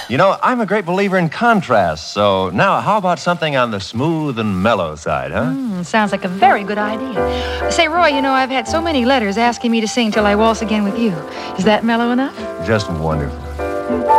You know, I'm a great believer in contrast, so now how about something on the smooth and mellow side, huh? Sounds like a very good idea. Say, Roy, you know, I've had so many letters asking me to sing Till I Waltz Again with You. Is that mellow enough? Just wonderful.